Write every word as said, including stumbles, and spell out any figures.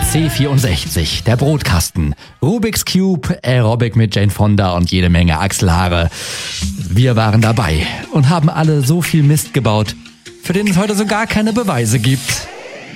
C vierundsechzig, der Brotkasten, Rubik's Cube, Aerobic mit Jane Fonda und jede Menge Achselhaare. Wir waren dabei und haben alle so viel Mist gebaut, für den es heute so gar keine Beweise gibt.